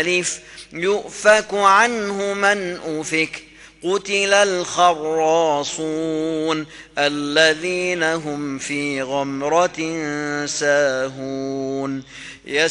يؤفك عنه من أفك قتل الخراصون الذين هم في غمرة ساهون